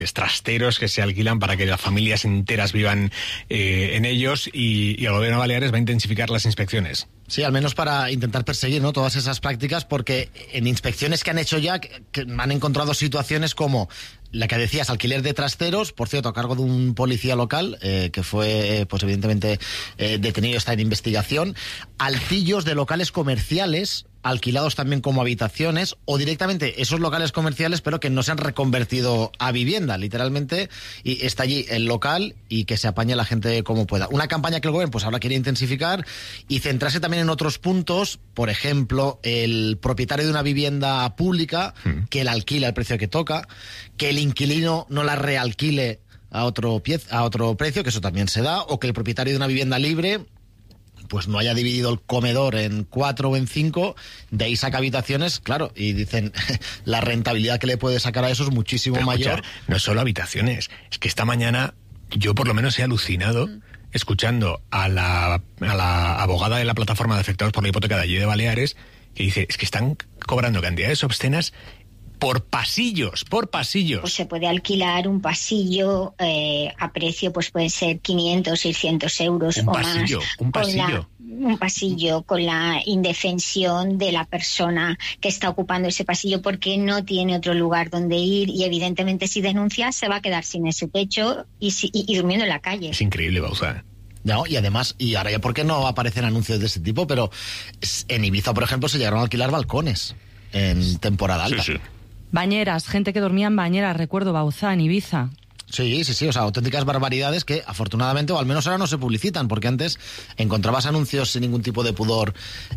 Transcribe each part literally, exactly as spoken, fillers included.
trasteros que se alquilan para que las familias enteras vivan eh, en ellos, y, y el gobierno de Baleares va a intensificar las inspecciones. Sí, al menos para intentar perseguir, ¿no?, todas esas prácticas, porque en inspecciones que han hecho ya que, que han encontrado situaciones como la que decías, alquiler de trasteros, por cierto, a cargo de un policía local, eh, que fue, pues evidentemente, eh, detenido, está en investigación, altillos de locales comerciales, alquilados también como habitaciones, o directamente esos locales comerciales, pero que no se han reconvertido a vivienda, literalmente, y está allí el local y que se apañe la gente como pueda. Una campaña que el gobierno pues ahora quiere intensificar y centrarse también en otros puntos, por ejemplo, el propietario de una vivienda pública, mm. que la alquila al precio que toca, que el inquilino no la realquile a otro, pie, a otro precio, que eso también se da, o que el propietario de una vivienda libre pues no haya dividido el comedor en cuatro o en cinco, de ahí saca habitaciones, claro, y dicen, la rentabilidad que le puede sacar a eso es muchísimo Pero, mayor. Escucha, no solo habitaciones, es que esta mañana yo por lo menos he alucinado mm. escuchando a la, a la abogada de la plataforma de afectados por la hipoteca de allí de Baleares, que dice, es que están cobrando cantidades obscenas por pasillos, por pasillos. Pues se puede alquilar un pasillo eh, a precio, pues pueden ser quinientos, seiscientos euros un o pasillo, más. Un pasillo, la, un pasillo con la indefensión de la persona que está ocupando ese pasillo porque no tiene otro lugar donde ir, y evidentemente si denuncia se va a quedar sin ese techo y, y, y durmiendo en la calle. Es increíble, Bauza. No, y además, y ahora ya por qué no aparecen anuncios de ese tipo, pero en Ibiza, por ejemplo, se llegaron a alquilar balcones en temporada alta. Sí, sí. Bañeras, gente que dormía en bañeras, recuerdo, Bauzá, en Ibiza. Sí, sí, sí, o sea, auténticas barbaridades que afortunadamente, o al menos ahora no se publicitan, porque antes encontrabas anuncios sin ningún tipo de pudor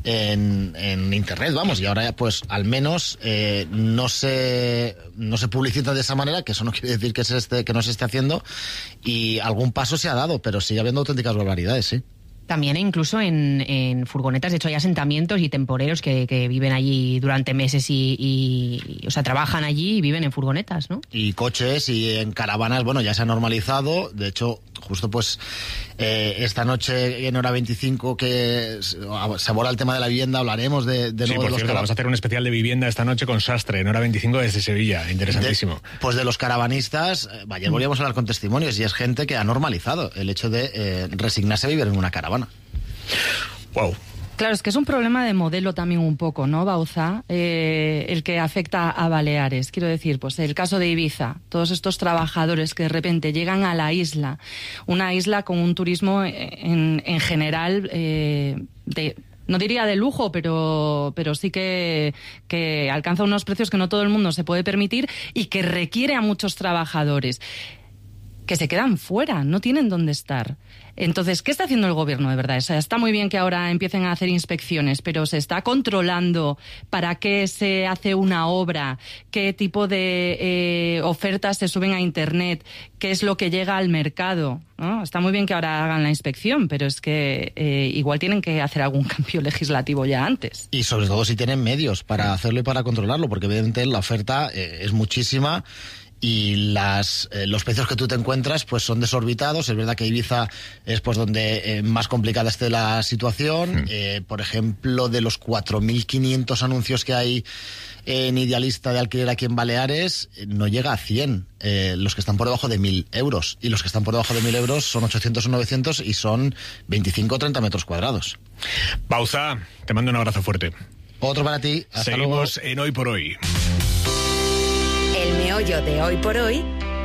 en, en internet, vamos, y ahora pues al menos eh, no se no se publicita de esa manera, que eso no quiere decir que, se esté, que no se esté haciendo, y algún paso se ha dado, pero sigue habiendo auténticas barbaridades, sí. También incluso en, en furgonetas, de hecho hay asentamientos y temporeros que, que viven allí durante meses y, y, o sea, trabajan allí y viven en furgonetas, ¿no? Y coches y en caravanas, bueno, ya se ha normalizado, de hecho, justo pues eh, esta noche en Hora veinticinco que se aborda el tema de la vivienda, hablaremos de, de nuevo sí, por de los cierto, carav- vamos a hacer un especial de vivienda esta noche con Sastre en Hora veinticinco desde Sevilla, interesantísimo. De, pues de los caravanistas, eh, ayer volvíamos a hablar con testimonios y es gente que ha normalizado el hecho de eh, resignarse a vivir en una caravana. Wow. Claro, es que es un problema de modelo también un poco, ¿no, Bauza? Eh, el que afecta a Baleares. Quiero decir, pues el caso de Ibiza, todos estos trabajadores que de repente llegan a la isla, una isla con un turismo en, en general eh, de... no diría de lujo, pero, pero sí que, que alcanza unos precios que no todo el mundo se puede permitir y que requiere a muchos trabajadores que se quedan fuera, no tienen dónde estar. Entonces, ¿qué está haciendo el gobierno de verdad? O sea, está muy bien que ahora empiecen a hacer inspecciones, pero ¿se está controlando para qué se hace una obra? ¿Qué tipo de eh, ofertas se suben a Internet? ¿Qué es lo que llega al mercado? ¿No? Está muy bien que ahora hagan la inspección, pero es que eh, igual tienen que hacer algún cambio legislativo ya antes. Y sobre todo si tienen medios para hacerlo y para controlarlo, porque evidentemente la oferta eh, es muchísima. Y las eh, los precios que tú te encuentras pues son desorbitados. Es verdad que Ibiza es pues donde eh, más complicada esté la situación. Mm. Eh, por ejemplo, de los cuatro mil quinientos anuncios que hay en Idealista de alquiler aquí en Baleares, eh, no llega a cien eh, los que están por debajo de mil euros. Y los que están por debajo de mil euros son ochocientos o novecientos y son veinticinco o treinta metros cuadrados. Bauza, te mando un abrazo fuerte. Otro para ti. Hasta Seguimos luego. En Hoy por Hoy. El meollo de Hoy por Hoy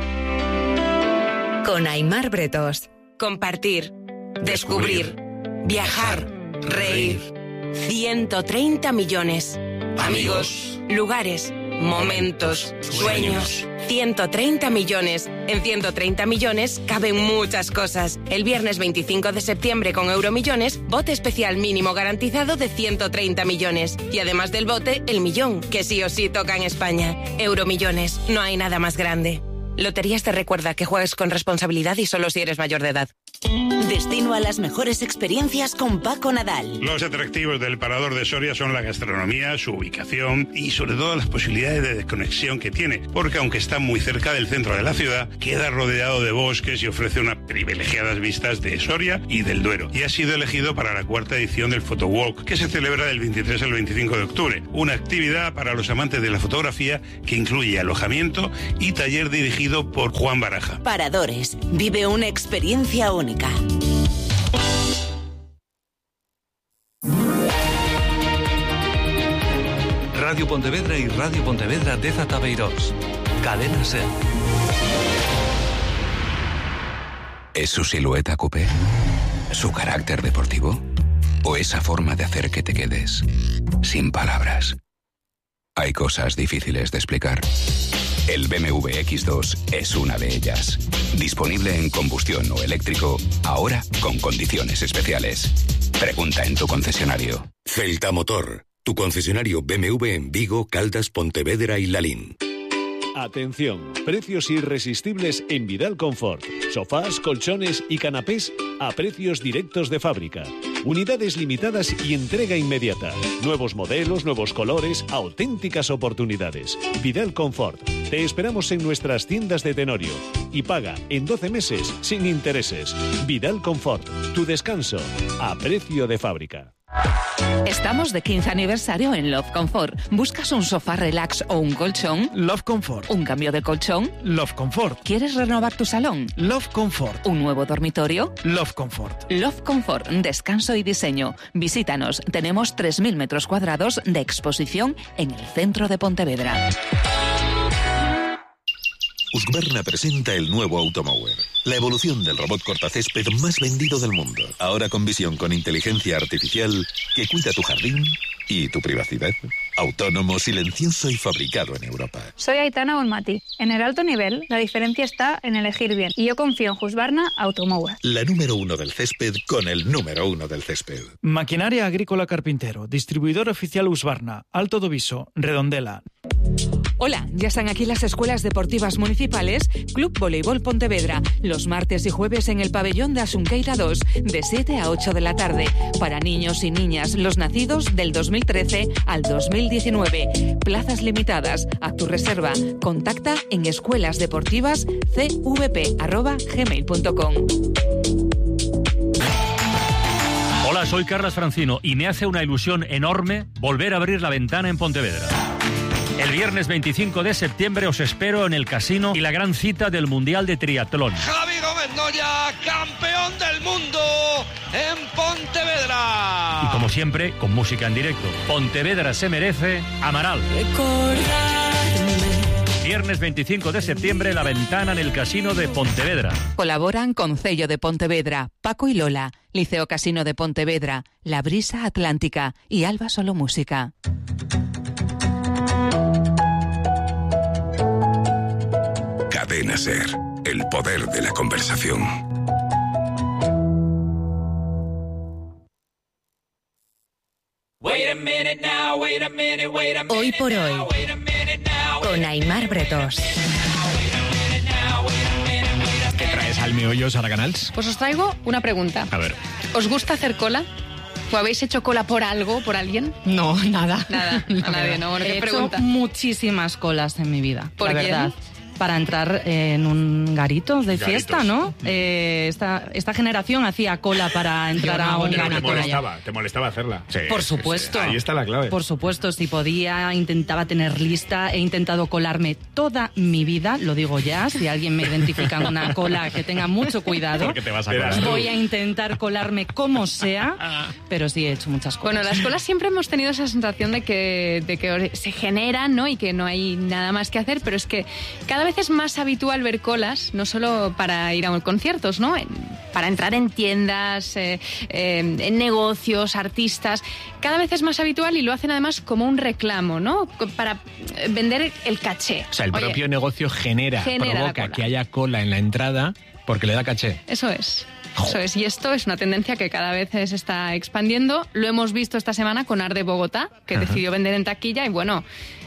con Aimar Bretos. Compartir, descubrir, viajar, reír. ciento treinta millones. Amigos, lugares, momentos, sueños. ciento treinta millones. En ciento treinta millones caben muchas cosas. El viernes veinticinco de septiembre con Euromillones, bote especial mínimo garantizado de ciento treinta millones. Y además del bote, el millón, que sí o sí toca en España. Euromillones, no hay nada más grande. Loterías te recuerda que juegues con responsabilidad y solo si eres mayor de edad. Destino a las mejores experiencias con Paco Nadal. Los atractivos del Parador de Soria son la gastronomía, su ubicación y sobre todo las posibilidades de desconexión que tiene, porque aunque está muy cerca del centro de la ciudad, queda rodeado de bosques y ofrece unas privilegiadas vistas de Soria y del Duero. Y ha sido elegido para la cuarta edición del Photowalk, que se celebra del veintitrés al veinticinco de octubre, una actividad para los amantes de la fotografía que incluye alojamiento y taller dirigido por Juan Baraja. Paradores, vive una experiencia única. Radio Pontevedra y Radio Pontevedra de Zatabeirós. Cadena SER. ¿Es su silueta coupé? ¿Su carácter deportivo? ¿O esa forma de hacer que te quedes sin palabras? Hay cosas difíciles de explicar. El B M W X dos es una de ellas. Disponible en combustión o eléctrico, ahora con condiciones especiales. Pregunta en tu concesionario. Celta Motor, tu concesionario B M W en Vigo, Caldas, Pontevedra y Lalín. Atención, precios irresistibles en Vidal Confort. Sofás, colchones y canapés a precios directos de fábrica. Unidades limitadas y entrega inmediata. Nuevos modelos, nuevos colores, auténticas oportunidades. Vidal Confort. Te esperamos en nuestras tiendas de Tenorio. Y paga en doce meses sin intereses. Vidal Confort. Tu descanso a precio de fábrica. Estamos de quince aniversario en Love Comfort. ¿Buscas un sofá relax o un colchón? Love Comfort. ¿Un cambio de colchón? Love Comfort. ¿Quieres renovar tu salón? Love Comfort. ¿Un nuevo dormitorio? Love Comfort. Love Comfort, descanso y diseño. Visítanos. Tenemos tres mil metros cuadrados de exposición en el centro de Pontevedra. Husqvarna presenta el nuevo Automower, la evolución del robot cortacésped más vendido del mundo. Ahora con visión con inteligencia artificial que cuida tu jardín y tu privacidad. Autónomo, silencioso y fabricado en Europa. Soy Aitana Bonmati. En el alto nivel, la diferencia está en elegir bien. Y yo confío en Husqvarna Automower. La número uno del césped con el número uno del césped. Maquinaria Agrícola Carpintero. Distribuidor oficial Husqvarna. Alto Doviso. Redondela. Hola, ya están aquí las escuelas deportivas municipales Club Voleibol Pontevedra, los martes y jueves en el pabellón de Asunqueira dos, de siete a ocho de la tarde, para niños y niñas, los nacidos del dos mil trece al dos mil diecinueve. Plazas limitadas, a tu reserva. Contacta en escuelasdeportivascvp arroba gmail punto com. Hola, soy Carlas Francino y me hace una ilusión enorme volver a abrir la ventana en Pontevedra. El viernes veinticinco de septiembre os espero en el casino y la gran cita del Mundial de Triatlón. Javi Gómez Noya, campeón del mundo en Pontevedra. Y como siempre, con música en directo. Pontevedra se merece Amaral. Viernes veinticinco de septiembre, la ventana en el casino de Pontevedra. Colaboran con Cello de Pontevedra, Paco y Lola, Liceo Casino de Pontevedra, La Brisa Atlántica y Alba Solo Música. Cadena SER, el poder de la conversación. Hoy por hoy, con Aimar Bretós. ¿Qué traes al meollo, Sara Canals? Pues os traigo una pregunta. A ver. ¿Os gusta hacer cola? ¿O habéis hecho cola por algo, por alguien? No, nada. Nada, a nadie, ¿no? Bueno, ¿qué He pregunta? hecho muchísimas colas en mi vida, ¿Por la quién? verdad. Para entrar en un garito de Garitos. fiesta, ¿no? Eh, esta, esta generación hacía cola para entrar Yo no, a un pero te garito. molestaba, te molestaba hacerla. Sí, Por sí, supuesto. sí, ahí está la clave. Por supuesto, si podía, intentaba tener lista. He intentado colarme toda mi vida, lo digo ya. Si alguien me identifica en una cola, que tenga mucho cuidado. Porque te vas a colar. Voy a intentar colarme como sea, pero sí he hecho muchas cosas. Bueno, las colas siempre hemos tenido esa sensación de que, de que se generan, ¿no? Y que no hay nada más que hacer, pero es que cada vez es más habitual ver colas, no solo para ir a conciertos, ¿no? En, para entrar en tiendas, eh, eh, en negocios, artistas. Cada vez es más habitual y lo hacen además como un reclamo, ¿no? Para vender el caché. O sea, el Oye, propio negocio genera, genera la provoca cola. que haya cola en la entrada porque le da caché. Eso es. Eso es, y esto es una tendencia que cada vez se está expandiendo. Lo hemos visto esta semana con Arde Bogotá, que Ajá. decidió vender en taquilla y bueno,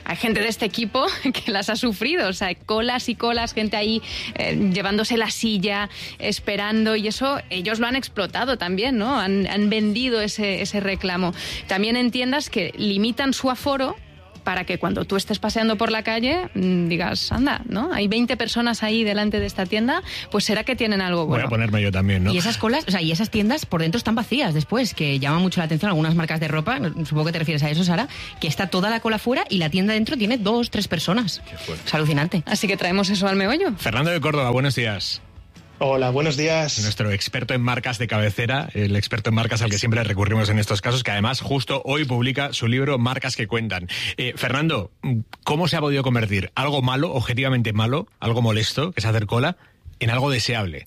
hay gente de este equipo que las ha sufrido, o sea, colas y colas, gente ahí eh, llevándose la silla, esperando, y eso ellos lo han explotado también, ¿no? Han, han vendido ese, ese reclamo. También en tiendas que limitan su aforo para que cuando tú estés paseando por la calle digas, anda, ¿no? Hay veinte personas ahí delante de esta tienda, pues será que tienen algo bueno. Voy a ponerme yo también, ¿no? Y esas colas, o sea, y esas tiendas por dentro están vacías después, que llama mucho la atención algunas marcas de ropa, supongo que te refieres a eso, Sara, que está toda la cola fuera y la tienda dentro tiene dos, tres personas. Qué fuerte. Es alucinante. Así que traemos eso al meollo. Fernando de Córdoba, buenos días. Hola, buenos días. Nuestro experto en marcas de cabecera, el experto en marcas al que siempre recurrimos en estos casos, que además justo hoy publica su libro Marcas que cuentan. Eh, Fernando, ¿cómo se ha podido convertir algo malo, objetivamente malo, algo molesto, que es hacer cola, en algo deseable?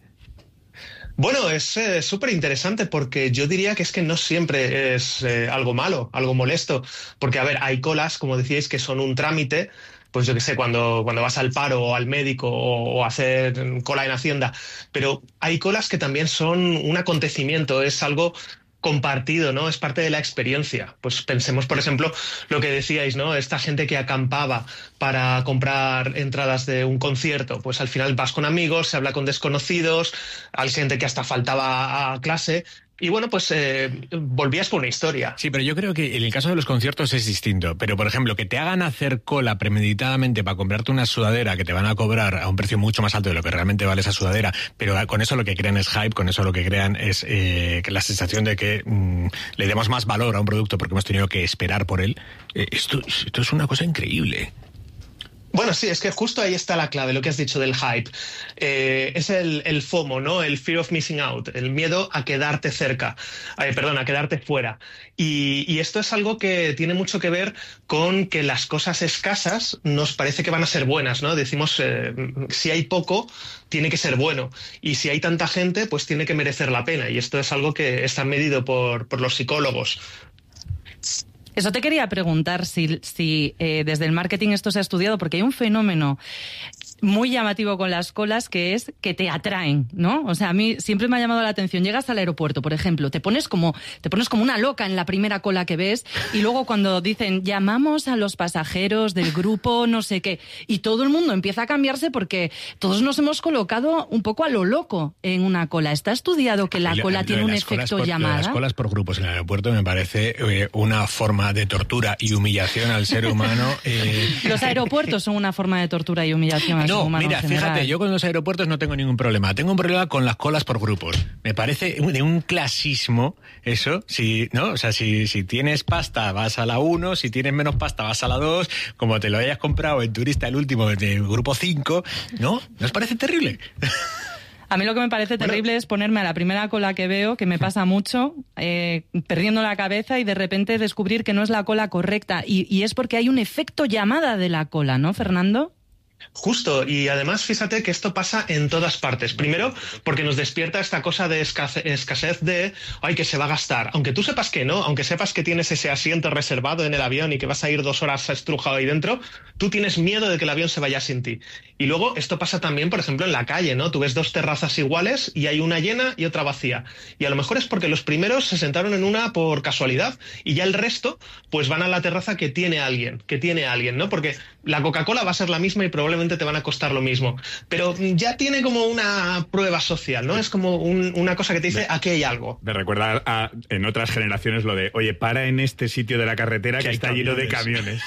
Bueno, es súper eh, interesante porque yo diría que es que no siempre es eh, algo malo, algo molesto, porque a ver, hay colas, como decíais, que son un trámite. Pues yo qué sé, cuando, cuando vas al paro o al médico o, o a hacer cola en Hacienda. Pero hay colas que también son un acontecimiento, es algo compartido, ¿no? Es parte de la experiencia. Pues pensemos, por ejemplo, lo que decíais, ¿no? Esta gente que acampaba para comprar entradas de un concierto, pues al final vas con amigos, se habla con desconocidos, hay gente que hasta faltaba a clase. Y bueno, pues eh, volvías por una historia. Sí, pero yo creo que en el caso de los conciertos es distinto. Pero, por ejemplo, que te hagan hacer cola premeditadamente para comprarte una sudadera que te van a cobrar a un precio mucho más alto de lo que realmente vale esa sudadera, pero con eso lo que crean es hype, con eso lo que crean es eh, la sensación de que mmm, le demos más valor a un producto porque hemos tenido que esperar por él. Eh, esto, esto es una cosa increíble. Bueno, sí, es que justo ahí está la clave, lo que has dicho del hype. Eh, es el, el FOMO, ¿no? El fear of missing out, el miedo a quedarte cerca, eh, perdón, a quedarte fuera. Y, y esto es algo que tiene mucho que ver con que las cosas escasas nos parece que van a ser buenas, ¿no? Decimos, eh, si hay poco, tiene que ser bueno. Y si hay tanta gente, pues tiene que merecer la pena. Y esto es algo que está medido por, por los psicólogos. Eso te quería preguntar si, si eh, desde el marketing esto se ha estudiado, porque hay un fenómeno muy llamativo con las colas que es que te atraen, ¿no? O sea, a mí siempre me ha llamado la atención. Llegas al aeropuerto, por ejemplo, te pones como te pones como una loca en la primera cola que ves y luego cuando dicen llamamos a los pasajeros del grupo no sé qué y todo el mundo empieza a cambiarse porque todos nos hemos colocado un poco a lo loco en una cola. ¿Está estudiado que la cola tiene un efecto llamada? Las colas por grupos en el aeropuerto me parece eh, una forma de tortura y humillación al ser humano. Eh... Los aeropuertos son una forma de tortura y humillación al ser humano. No, mira, fíjate, yo con los aeropuertos no tengo ningún problema. Tengo un problema con las colas por grupos. Me parece de un clasismo eso. Si, ¿no? O sea, si, si tienes pasta vas a la uno, si tienes menos pasta vas a la dos, como te lo hayas comprado en turista el último de grupo cinco, ¿no? ¿No os parece terrible? A mí lo que me parece terrible bueno. es ponerme a la primera cola que veo, que me pasa mucho, eh, perdiendo la cabeza y de repente descubrir que no es la cola correcta. Y, y es porque hay un efecto llamada de la cola, ¿no, Fernando? Justo, y además fíjate que esto pasa en todas partes. Primero, porque nos despierta esta cosa de escasez de, ay, que se va a gastar. Aunque tú sepas que no, aunque sepas que tienes ese asiento reservado en el avión y que vas a ir dos horas estrujado ahí dentro, tú tienes miedo de que el avión se vaya sin ti. Y luego esto pasa también, por ejemplo, en la calle, ¿no? Tú ves dos terrazas iguales y hay una llena y otra vacía. Y a lo mejor es porque los primeros se sentaron en una por casualidad y ya el resto pues van a la terraza que tiene alguien, que tiene alguien, ¿no? Porque la Coca-Cola va a ser la misma y probablemente te van a costar lo mismo. Pero ya tiene como una prueba social, ¿no? Es como un, una cosa que te dice, me, aquí hay algo. Me recuerda a, en otras generaciones lo de, oye, para en este sitio de la carretera que está lleno de camiones.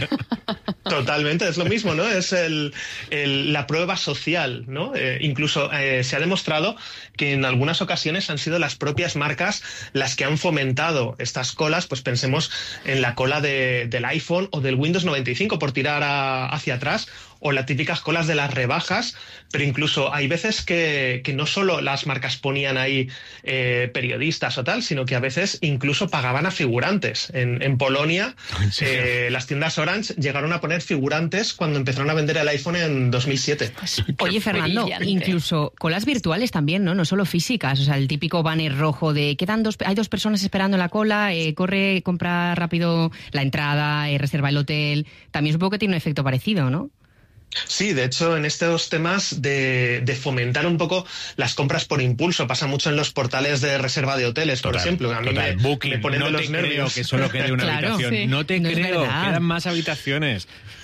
Totalmente, es lo mismo, ¿no? Es el, el, la prueba social, ¿no? Eh, incluso eh, se ha demostrado que en algunas ocasiones han sido las propias marcas las que han fomentado estas colas, pues pensemos en la cola de, del iPhone o del Windows noventa y cinco por tirar a, hacia atrás, o las típicas colas de las rebajas, pero incluso hay veces que, que no solo las marcas ponían ahí eh, periodistas o tal, sino que a veces incluso pagaban a figurantes. En, en Polonia, eh, las tiendas Orange llegaron a poner figurantes cuando empezaron a vender el iPhone en dos mil siete. Oye, Fernando, incluso colas virtuales también, ¿no? No solo físicas, o sea, el típico banner rojo de quedan dos, hay dos personas esperando en la cola, eh, corre, compra rápido la entrada, eh, reserva el hotel. También supongo que tiene un efecto parecido, ¿no? Sí, de hecho, en estos temas de, de fomentar un poco las compras por impulso, pasa mucho en los portales de reserva de hoteles, Total, por ejemplo. A mí total. me, Booking, me ponen no de te los creo nervios. que solo quede una Claro, habitación. sí. No te No es creo, verdad. quedan más habitaciones.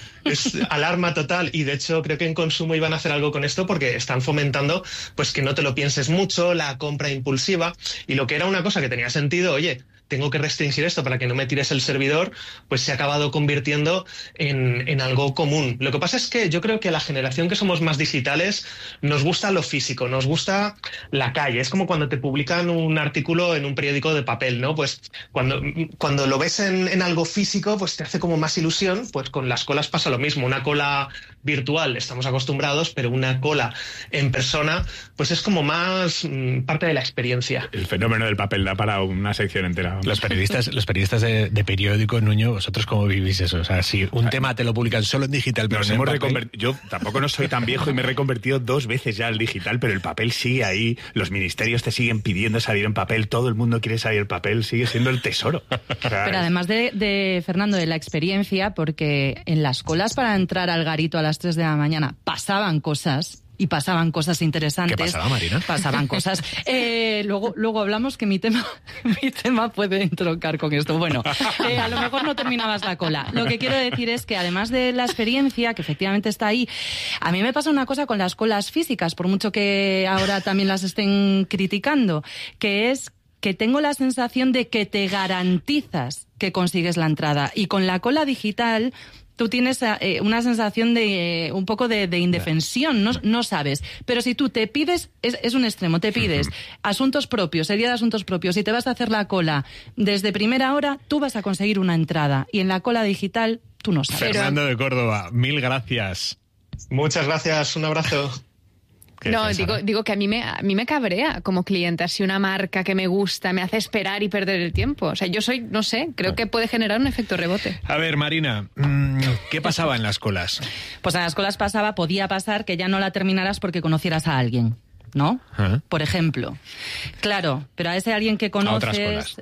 Es alarma total, y de hecho creo que en consumo iban a hacer algo con esto porque están fomentando pues que no te lo pienses mucho, la compra impulsiva, y lo que era una cosa que tenía sentido, oye, tengo que restringir esto para que no me tires el servidor, pues se ha acabado convirtiendo en, en algo común. Lo que pasa es que yo creo que a la generación que somos más digitales nos gusta lo físico, nos gusta la calle. Es como cuando te publican un artículo en un periódico de papel, ¿no? Pues cuando, cuando lo ves en, en algo físico, pues te hace como más ilusión. Pues con las colas pasa lo mismo. Una cola virtual estamos acostumbrados, pero una cola en persona, pues es como más mmm, parte de la experiencia. El fenómeno del papel da para una sección entera. Los periodistas, los periodistas de, de periódico, Nuño, ¿vosotros cómo vivís eso? O sea, si un tema te lo publican solo en digital, pero Nos no en hemos papel. reconvertido. Yo tampoco no soy tan viejo y me he reconvertido dos veces ya al digital, pero el papel sigue ahí. Los ministerios te siguen pidiendo salir en papel. Todo el mundo quiere salir en papel. Sigue siendo el tesoro. O sea, Pero además de, de, Fernando, de la experiencia, porque en las colas para entrar al garito a las tres de la mañana pasaban cosas... Y pasaban cosas interesantes. ¿Qué pasaba, Marina? Pasaban cosas. Eh, luego, luego hablamos que mi tema, mi tema puede entroncar con esto. Bueno, eh, a lo mejor no terminabas la cola. Lo que quiero decir es que además de la experiencia, que efectivamente está ahí, a mí me pasa una cosa con las colas físicas, por mucho que ahora también las estén criticando, que es que tengo la sensación de que te garantizas que consigues la entrada. Y con la cola digital... tú tienes eh, una sensación de eh, un poco de, de indefensión, no, no sabes. Pero si tú te pides, es, es un extremo, te pides asuntos propios, el día de asuntos propios, y te vas a hacer la cola desde primera hora, tú vas a conseguir una entrada. Y en la cola digital, tú no sabes. Fernando de Córdoba, mil gracias. Muchas gracias, un abrazo. No, digo, digo que a mí, me, a mí me cabrea como clienta si una marca que me gusta me hace esperar y perder el tiempo. O sea, yo soy, no sé, creo que puede generar un efecto rebote. A ver, Marina, ¿qué pasaba en las colas? Pues en las colas pasaba, podía pasar que ya no la terminaras porque conocieras a alguien, ¿no? ¿Eh? Por ejemplo. Claro, pero a ese alguien que conoces... A otras colas,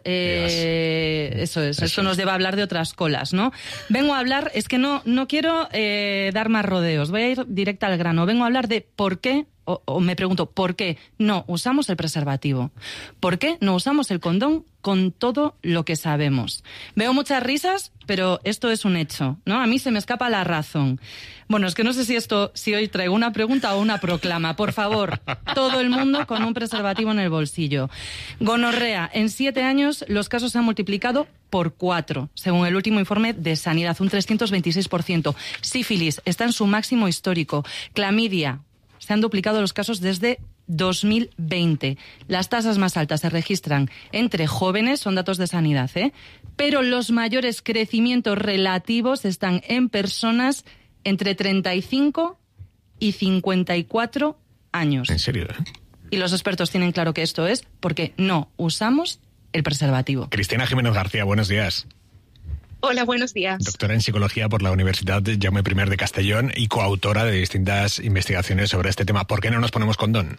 eh, eso es, eso esto es. Nos lleva a hablar de otras colas, ¿no? Vengo a hablar, es que no, no quiero eh, dar más rodeos, voy a ir directa al grano. Vengo a hablar de por qué, o, o me pregunto, ¿por qué no usamos el preservativo? ¿Por qué no usamos el condón con todo lo que sabemos? Veo muchas risas, pero esto es un hecho, ¿no? A mí se me escapa la razón. Bueno, es que no sé si esto, si hoy traigo una pregunta o una proclama. Por favor, todo el mundo con un preservativo en el bolsillo. Gonorrea, en siete años los casos se han multiplicado por cuatro, según el último informe de Sanidad, un trescientos veintiséis por ciento. Sífilis está en su máximo histórico. Clamidia, se han duplicado los casos desde dos mil veinte. Las tasas más altas se registran entre jóvenes, son datos de Sanidad, ¿eh? Pero los mayores crecimientos relativos están en personas entre treinta y cinco y cincuenta y cuatro años. ¿En serio? ¿Eh? Y los expertos tienen claro que esto es porque no usamos el preservativo. Cristina Jiménez García, buenos días. Hola, buenos días. Doctora en Psicología por la Universidad Jaume primero de Castellón y coautora de distintas investigaciones sobre este tema. ¿Por qué no nos ponemos condón?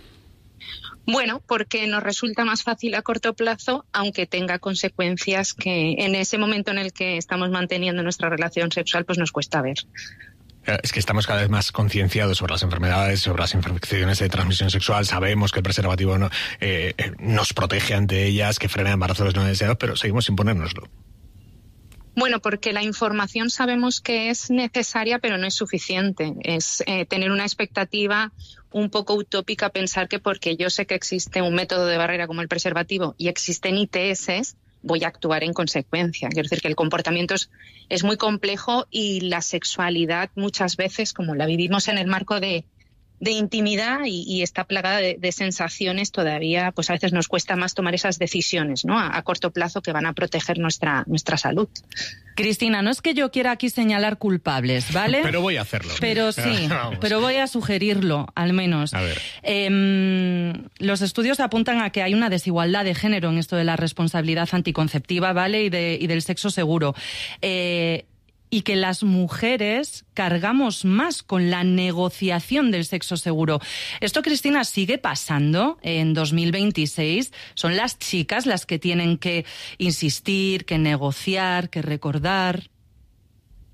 Bueno, porque nos resulta más fácil a corto plazo, aunque tenga consecuencias que en ese momento en el que estamos manteniendo nuestra relación sexual, pues nos cuesta ver. Es que estamos cada vez más concienciados sobre las enfermedades, sobre las infecciones de transmisión sexual. Sabemos que el preservativo no, eh, nos protege ante ellas, que frena embarazos no deseados, pero seguimos sin ponérnoslo. Bueno, porque la información sabemos que es necesaria, pero no es suficiente. Es eh, tener una expectativa un poco utópica pensar que porque yo sé que existe un método de barrera como el preservativo y existen I T S, voy a actuar en consecuencia. Quiero decir que el comportamiento es, es muy complejo y la sexualidad muchas veces, como la vivimos en el marco de, de intimidad y, y está plagada de, de sensaciones, todavía pues a veces nos cuesta más tomar esas decisiones, ¿no? A, a corto plazo que van a proteger nuestra, nuestra salud. Cristina, no es que yo quiera aquí señalar culpables, ¿vale? Pero voy a hacerlo. Pero sí, pero voy a sugerirlo, al menos. A ver. Eh, los estudios apuntan a que hay una desigualdad de género en esto de la responsabilidad anticonceptiva, ¿vale? Y, de, y del sexo seguro. Eh, y que las mujeres cargamos más con la negociación del sexo seguro. Esto, Cristina, sigue pasando en dos mil veintiséis. Son las chicas las que tienen que insistir, que negociar, que recordar.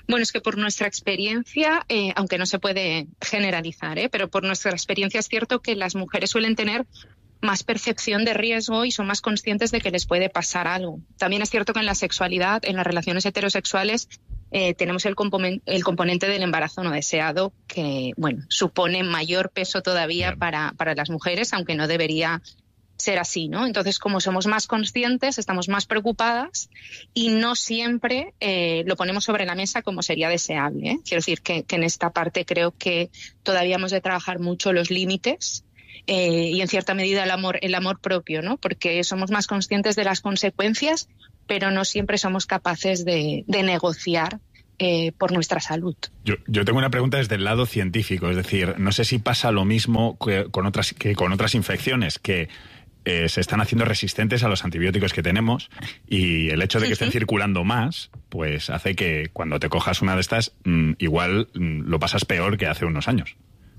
Bueno, es que por nuestra experiencia, eh, aunque no se puede generalizar, ¿eh? pero por nuestra experiencia es cierto que las mujeres suelen tener más percepción de riesgo y son más conscientes de que les puede pasar algo. También es cierto que en la sexualidad, en las relaciones heterosexuales, eh, tenemos el, componen- el componente del embarazo no deseado, que bueno, supone mayor peso todavía para, para las mujeres, aunque no debería ser así, ¿no? Entonces, como somos más conscientes, estamos más preocupadas y no siempre eh, lo ponemos sobre la mesa como sería deseable, ¿eh? Quiero decir que, que en esta parte creo que todavía hemos de trabajar mucho los límites eh, y en cierta medida el amor, el amor propio, ¿no? Porque somos más conscientes de las consecuencias, pero no siempre somos capaces de, de negociar eh, por nuestra salud. Yo, yo tengo una pregunta desde el lado científico, es decir, no sé si pasa lo mismo que con otras, que con otras infecciones, que Eh, se están haciendo resistentes a los antibióticos que tenemos y el hecho de que estén circulando más, pues hace que cuando te cojas una de estas, mmm, igual mmm, lo pasas peor que hace unos años.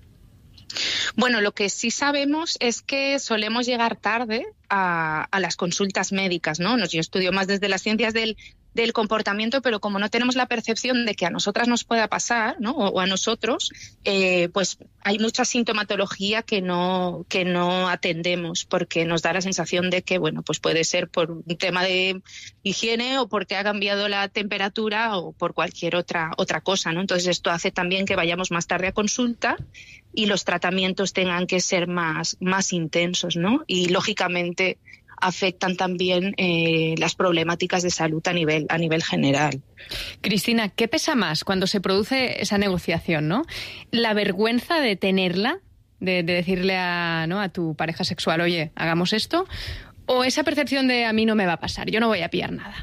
Bueno, lo que sí sabemos es que solemos llegar tarde a, a las consultas médicas, ¿no? Yo estudio más desde las ciencias del, del comportamiento, pero como no tenemos la percepción de que a nosotras nos pueda pasar, ¿no? O, o a nosotros, eh, pues hay mucha sintomatología que no, que no atendemos porque nos da la sensación de que, bueno, pues puede ser por un tema de higiene o porque ha cambiado la temperatura o por cualquier otra, otra cosa, ¿no? Entonces esto hace también que vayamos más tarde a consulta y los tratamientos tengan que ser más, más intensos, ¿no? Y lógicamente afectan también eh, las problemáticas de salud a nivel, a nivel general. Cristina, ¿qué pesa más cuando se produce esa negociación, ¿no? ¿La vergüenza de tenerla, de, de decirle a, ¿no? a tu pareja sexual, oye, hagamos esto? ¿O esa percepción de a mí no me va a pasar, yo no voy a pillar nada?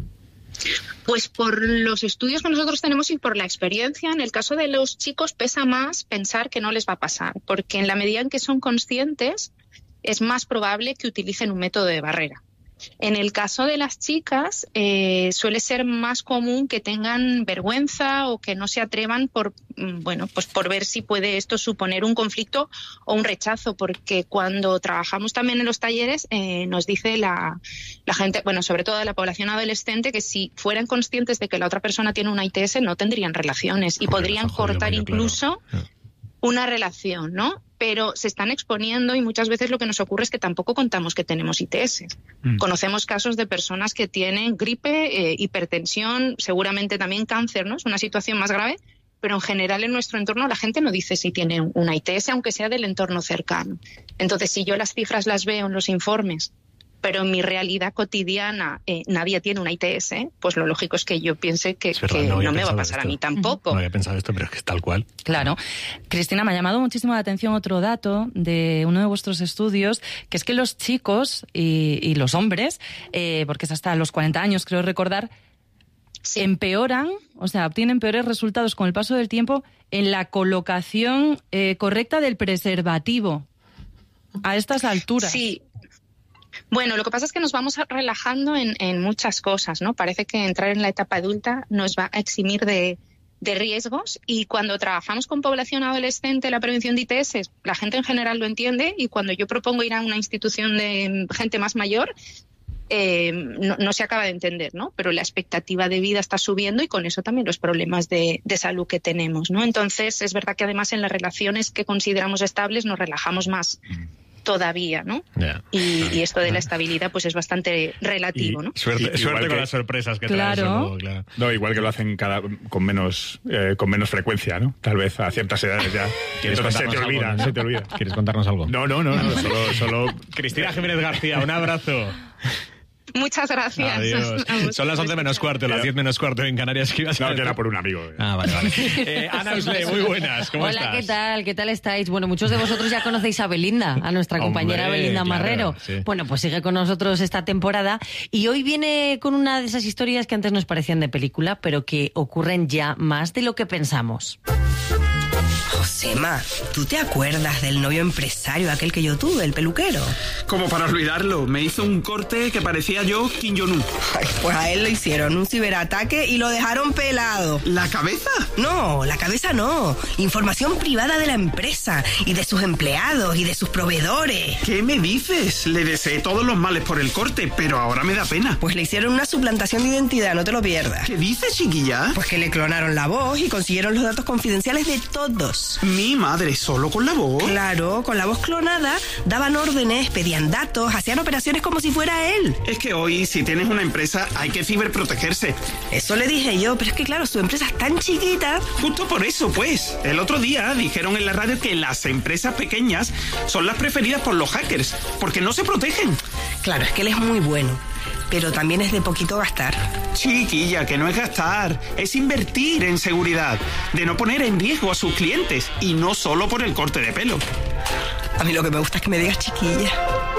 Pues por los estudios que nosotros tenemos y por la experiencia, en el caso de los chicos pesa más pensar que no les va a pasar, porque en la medida en que son conscientes es más probable que utilicen un método de barrera. En el caso de las chicas eh, suele ser más común que tengan vergüenza o que no se atrevan por, bueno, pues por ver si puede esto suponer un conflicto o un rechazo, porque cuando trabajamos también en los talleres eh, nos dice la, la gente, bueno, sobre todo la población adolescente, que si fueran conscientes de que la otra persona tiene una I T S no tendrían relaciones y Joder, podrían cortar medio, incluso claro. una relación, ¿no? Pero se están exponiendo y muchas veces lo que nos ocurre es que tampoco contamos que tenemos I T S. Mm. Conocemos casos de personas que tienen gripe, eh, hipertensión, seguramente también cáncer, ¿no? Es una situación más grave, pero en general en nuestro entorno la gente no dice si tiene una I T S, aunque sea del entorno cercano. Entonces, si yo las cifras las veo en los informes, pero en mi realidad cotidiana eh, nadie tiene una I T S, pues lo lógico es que yo piense que, es verdad, que no, no me va a pasar esto. A mí tampoco. No había pensado esto, pero es que es tal cual. Claro. Cristina, me ha llamado muchísimo la atención otro dato de uno de vuestros estudios, que es que los chicos y, y los hombres, eh, porque es hasta los cuarenta años, creo recordar, sí. empeoran, o sea, obtienen peores resultados con el paso del tiempo en la colocación eh, correcta del preservativo a estas alturas. Sí. Bueno, lo que pasa es que nos vamos relajando en, en muchas cosas, ¿no? Parece que entrar en la etapa adulta nos va a eximir de, de riesgos y cuando trabajamos con población adolescente la prevención de I T S, la gente en general lo entiende y cuando yo propongo ir a una institución de gente más mayor, eh, no, no se acaba de entender, ¿no? Pero la expectativa de vida está subiendo y con eso también los problemas de, de salud que tenemos, ¿no? Entonces, es verdad que además en las relaciones que consideramos estables nos relajamos más. Todavía, ¿no? Yeah. Y, y esto de la estabilidad pues es bastante relativo, y ¿no? Suerte, y, suerte que, con las sorpresas que claro. traes. Luego, claro. No, igual que lo hacen cada, con menos eh, con menos frecuencia, ¿no? Tal vez a ciertas edades ya. ¿Quieres se te olvida, algo, ¿no? se te olvida. ¿Quieres contarnos algo? No, no, no, no solo, solo Cristina Jiménez García, un abrazo. Muchas gracias. Adiós. Son las once menos cuarto, las diez menos cuarto en Canarias. Que ibas a no, que era por un amigo. Ah, vale, vale. eh, Ana Uslé, muy buenas, ¿cómo Hola, estás? ¿qué tal? ¿Qué tal estáis? Bueno, muchos de vosotros ya conocéis a Belinda, a nuestra compañera Hombre, Belinda claro, Marrero. Sí. Bueno, pues sigue con nosotros esta temporada y hoy viene con una de esas historias que antes nos parecían de película, pero que ocurren ya más de lo que pensamos. Josema, ¿tú te acuerdas del novio empresario aquel que yo tuve, el peluquero? Como para olvidarlo, me hizo un corte que parecía yo Kim Jong-un. Ay, pues a él le hicieron un ciberataque y lo dejaron pelado. ¿La cabeza? No, la cabeza no. Información privada de la empresa y de sus empleados y de sus proveedores. ¿Qué me dices? Le deseé todos los males por el corte, pero ahora me da pena. Pues le hicieron una suplantación de identidad, no te lo pierdas. ¿Qué dices, chiquilla? Pues que le clonaron la voz y consiguieron los datos confidenciales de todos. Mi madre, ¿solo con la voz? Claro, con la voz clonada daban órdenes, pedían datos, hacían operaciones como si fuera él. Es que hoy, si tienes una empresa, hay que ciberprotegerse. Eso le dije yo, pero es que claro, su empresa es tan chiquita. Justo por eso, pues. El otro día dijeron en la radio que las empresas pequeñas son las preferidas por los hackers, porque no se protegen. Claro, es que él es muy bueno, pero también es de poquito gastar. Chiquilla, que no es gastar, es invertir en seguridad, de no poner en riesgo a sus clientes, y no solo por el corte de pelo. A mí lo que me gusta es que me digas chiquilla.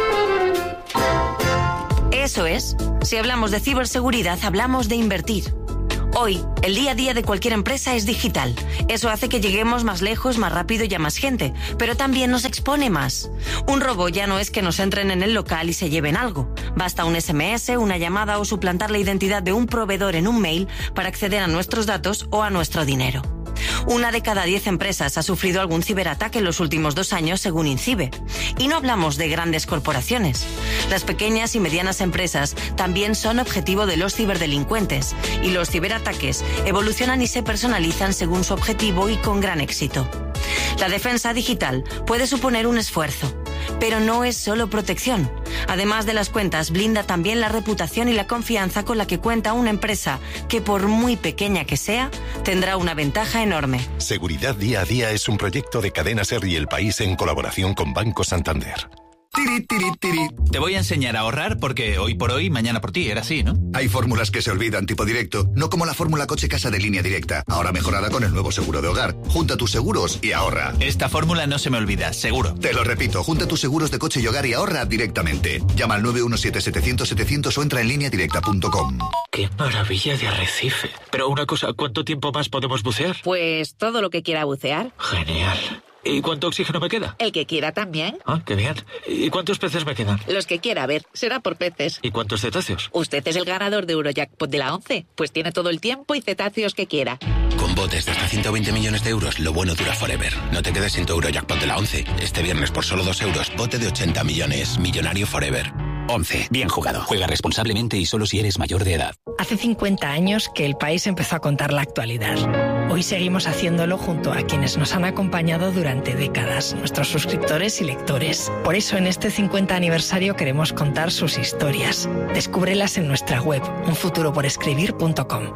Eso es. Si hablamos de ciberseguridad, hablamos de invertir. Hoy, el día a día de cualquier empresa es digital. Eso hace que lleguemos más lejos, más rápido y a más gente, pero también nos expone más. Un robo ya no es que nos entren en el local y se lleven algo. Basta un ese eme ese, una llamada o suplantar la identidad de un proveedor en un mail para acceder a nuestros datos o a nuestro dinero. Una de cada diez empresas ha sufrido algún ciberataque en los últimos dos años, según INCIBE. Y no hablamos de grandes corporaciones. Las pequeñas y medianas empresas también son objetivo de los ciberdelincuentes, y los ciberataques evolucionan y se personalizan según su objetivo y con gran éxito. La defensa digital puede suponer un esfuerzo, pero no es solo protección. Además de las cuentas, blinda también la reputación y la confianza con la que cuenta una empresa que, por muy pequeña que sea, tendrá una ventaja enorme. Seguridad Día a Día es un proyecto de Cadena SER y El País en colaboración con Banco Santander. Tiri, tiri, tiri. Te voy a enseñar a ahorrar porque hoy por hoy, mañana por ti, era así, ¿no? Hay fórmulas que se olvidan tipo directo, no como la fórmula coche-casa de Línea Directa, ahora mejorada con el nuevo seguro de hogar. Junta tus seguros y ahorra. Esta fórmula no se me olvida, seguro. Te lo repito, junta tus seguros de coche y hogar y ahorra directamente. Llama al nueve uno siete, setecientos, setecientos o entra en línea directa punto com. ¡Qué maravilla de arrecife! Pero una cosa, ¿cuánto tiempo más podemos bucear? Pues todo lo que quiera bucear. Genial. ¿Y cuánto oxígeno me queda? El que quiera también. Ah, qué bien. ¿Y cuántos peces me quedan? Los que quiera, a ver, será por peces. ¿Y cuántos cetáceos? Usted es el ganador de Eurojackpot de la once, pues tiene todo el tiempo y cetáceos que quiera. Con botes de hasta ciento veinte millones de euros, lo bueno dura forever. No te quedes sin tu Eurojackpot de la once. Este viernes por solo dos euros, bote de ochenta millones. Millonario forever. once. Bien jugado. Juega responsablemente y solo si eres mayor de edad. Hace cincuenta años que El País empezó a contar la actualidad. Hoy seguimos haciéndolo junto a quienes nos han acompañado durante décadas, nuestros suscriptores y lectores. Por eso en este cincuenta aniversario queremos contar sus historias. Descúbrelas en nuestra web, un futuro por escribir punto com.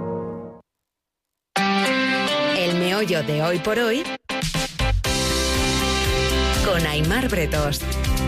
El meollo de Hoy por Hoy con Aimar Bretos.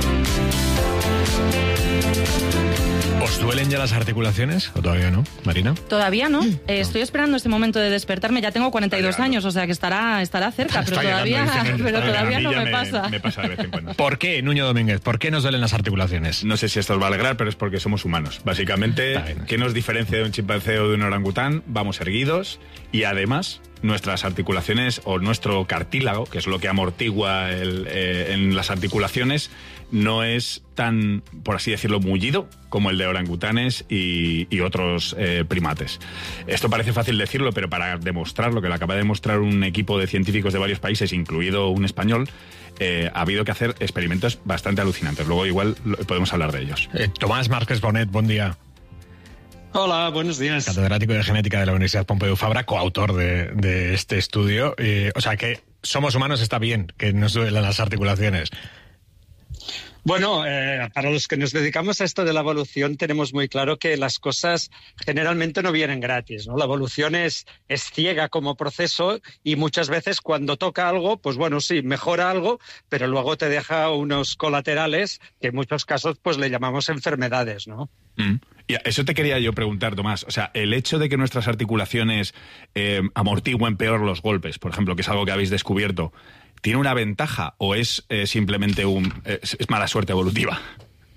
¿Os duelen ya las articulaciones o todavía no, Marina? Todavía no. Eh, estoy esperando este momento de despertarme. Ya tengo cuarenta y dos años, o sea que estará, estará cerca, pero Está todavía, llegando, pero todavía no me, me pasa. Me pasa de vez en cuando. ¿Por qué, Nuño Domínguez? ¿Por qué nos duelen las articulaciones? No sé si esto os va a alegrar, pero es porque somos humanos. Básicamente, ¿qué nos diferencia de un chimpancé o de un orangután? Vamos erguidos y además nuestras articulaciones o nuestro cartílago, que es lo que amortigua el, eh, en las articulaciones, no es tan, por así decirlo, mullido como el de orangutanes y, y otros eh, primates. Esto parece fácil decirlo, pero para demostrarlo, que lo acaba de demostrar un equipo de científicos de varios países, incluido un español, eh, ha habido que hacer experimentos bastante alucinantes. Luego igual podemos hablar de ellos. Eh, Tomás Márquez Bonet, buen día. Hola, buenos días. Catedrático de Genética de la Universidad Pompeu Fabra, coautor de, de este estudio. Eh, o sea que somos humanos, está bien que nos duelan las articulaciones. Bueno, eh, para los que nos dedicamos a esto de la evolución tenemos muy claro que las cosas generalmente no vienen gratis, ¿no? La evolución es, es ciega como proceso y muchas veces cuando toca algo, pues bueno, sí, mejora algo, pero luego te deja unos colaterales que en muchos casos pues le llamamos enfermedades, ¿no? Mm. Y eso te quería yo preguntar, Tomás. O sea, el hecho de que nuestras articulaciones eh, amortigüen peor los golpes, por ejemplo, que es algo que habéis descubierto, ¿tiene una ventaja o es eh, simplemente un, es, es mala suerte evolutiva?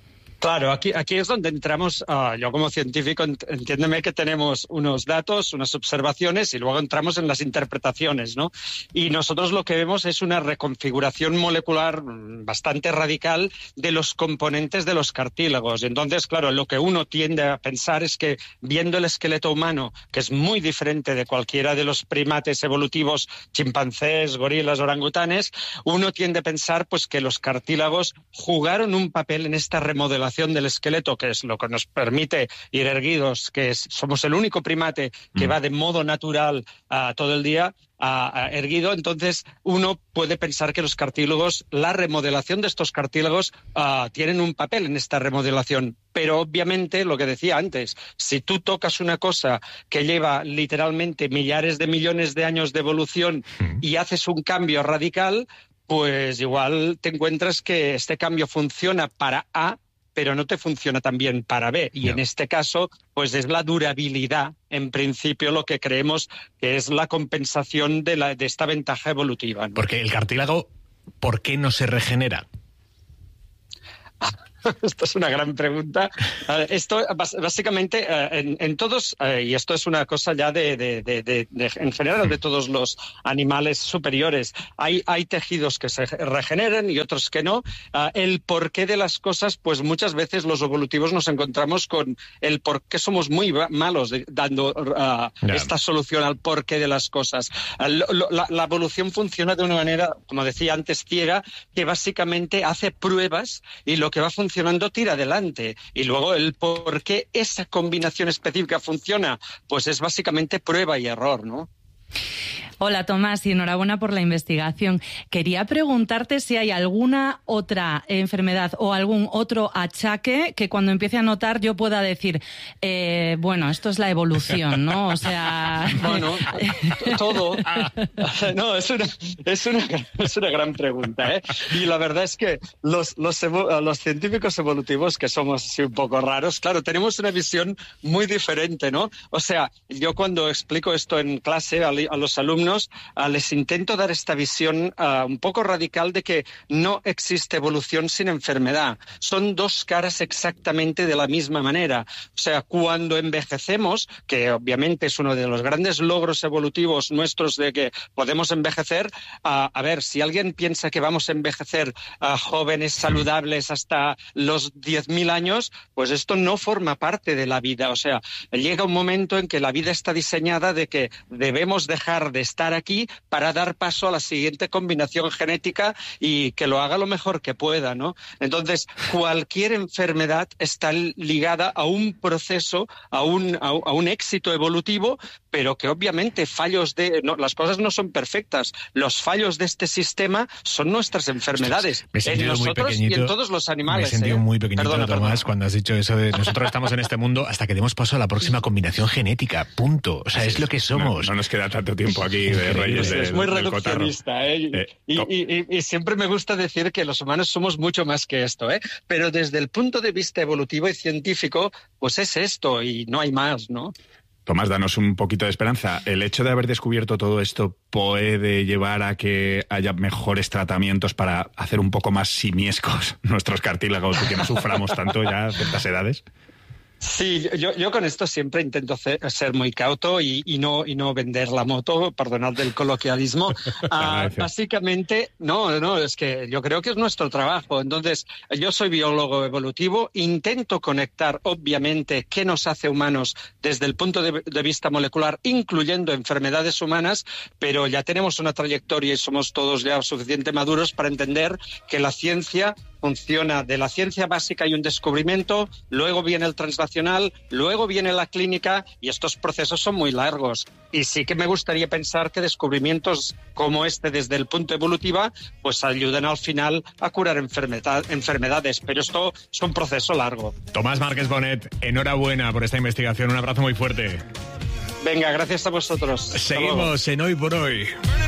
Claro, aquí, aquí es donde entramos, uh, yo como científico, entiéndeme que tenemos unos datos, unas observaciones y luego entramos en las interpretaciones, ¿no? Y nosotros lo que vemos es una reconfiguración molecular bastante radical de los componentes de los cartílagos. Entonces, claro, lo que uno tiende a pensar es que viendo el esqueleto humano, que es muy diferente de cualquiera de los primates evolutivos, chimpancés, gorilas, orangutanes, uno tiende a pensar pues que los cartílagos jugaron un papel en esta remodelación del esqueleto, que es lo que nos permite ir erguidos, que es, somos el único primate que mm. va de modo natural uh, todo el día uh, uh, erguido. Entonces uno puede pensar que los cartílagos, la remodelación de estos cartílagos uh, tienen un papel en esta remodelación. Pero obviamente, lo que decía antes, si tú tocas una cosa que lleva literalmente millares de millones de años de evolución mm. y haces un cambio radical, pues igual te encuentras que este cambio funciona para A, pero no te funciona tan bien para B. Y no. En este caso, pues es la durabilidad, en principio, lo que creemos que es la compensación de, la, de esta ventaja evolutiva, ¿no? Porque el cartílago, ¿por qué no se regenera? Esto es una gran pregunta. Esto básicamente en, en todos, y esto es una cosa ya de, de, de, de, de en general de todos los animales superiores, hay, hay tejidos que se regeneran y otros que no. El porqué de las cosas, pues muchas veces los evolutivos nos encontramos con el por qué somos muy malos de, dando uh, esta solución al porqué de las cosas. La, la evolución funciona de una manera, como decía antes, ciega, que básicamente hace pruebas y lo que va a funcionar funcionando tira adelante. Y luego el por qué esa combinación específica funciona, pues es básicamente prueba y error, ¿no? Hola Tomás y enhorabuena por la investigación. Quería preguntarte si hay alguna otra enfermedad o algún otro achaque que cuando empiece a notar yo pueda decir, eh, bueno, esto es la evolución, ¿no? O sea... Bueno, todo... No, es una, es una, es una gran pregunta, ¿eh? Y la verdad es que los, los, los científicos evolutivos, que somos así un poco raros, claro, tenemos una visión muy diferente, ¿no? O sea, yo cuando explico esto en clase a, a los alumnos, Uh, les intento dar esta visión uh, un poco radical de que no existe evolución sin enfermedad. Son dos caras exactamente de la misma manera. O sea, cuando envejecemos, que obviamente es uno de los grandes logros evolutivos nuestros de que podemos envejecer, uh, a ver, si alguien piensa que vamos a envejecer uh, jóvenes, saludables hasta los diez mil años, pues esto no forma parte de la vida. O sea, llega un momento en que la vida está diseñada de que debemos dejar de estar aquí para dar paso a la siguiente combinación genética y que lo haga lo mejor que pueda, ¿no? Entonces, cualquier enfermedad está ligada a un proceso, a un, a, a un éxito evolutivo, pero que obviamente fallos de... No, las cosas no son perfectas. Los fallos de este sistema son nuestras enfermedades. En nosotros y en todos los animales. Me he sentido ¿eh? muy pequeñito, perdona, Tomás, perdona. cuando has dicho eso de nosotros estamos en este mundo hasta que demos paso a la próxima combinación genética. Punto. O sea, Así es lo que somos. No, no nos queda tanto tiempo aquí de reyes de, es muy del reduccionista, ¿eh? eh y, y, y, y siempre me gusta decir que los humanos somos mucho más que esto, ¿eh? Pero desde el punto de vista evolutivo y científico, pues es esto y no hay más, ¿no? Tomás, danos un poquito de esperanza. ¿El hecho de haber descubierto todo esto puede llevar a que haya mejores tratamientos para hacer un poco más simiescos nuestros cartílagos y que no suframos tanto ya a ciertas edades? Sí, yo, yo con esto siempre intento ser muy cauto y, y, no, y no vender la moto, perdonad el coloquialismo. Uh, básicamente, no, no, es que yo creo que es nuestro trabajo. Entonces, yo soy biólogo evolutivo, intento conectar, obviamente, qué nos hace humanos desde el punto de, de vista molecular, incluyendo enfermedades humanas, pero ya tenemos una trayectoria y somos todos ya suficientemente maduros para entender que la ciencia funciona de la ciencia básica y un descubrimiento, luego viene el translacional, luego viene la clínica y estos procesos son muy largos. Y sí que me gustaría pensar que descubrimientos como este desde el punto evolutivo pues ayudan al final a curar enfermedad, enfermedades, pero esto es un proceso largo. Tomás Márquez Bonet, enhorabuena por esta investigación, un abrazo muy fuerte. Venga, gracias a vosotros. Seguimos en Hoy por Hoy.